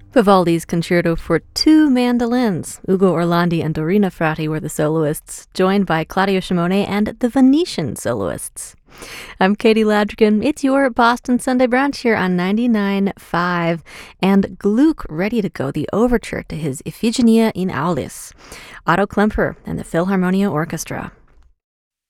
Vivaldi's Concerto for Two Mandolins. Ugo Orlandi and Dorina Frati were the soloists, joined by Claudio Shimone and the Venetian soloists. I'm Katie Ladrigan. It's your Boston Sunday Brunch here on 99.5. And Gluck ready to go, the overture to his Iphigenia in Aulis. Otto Klemperer and the Philharmonia Orchestra.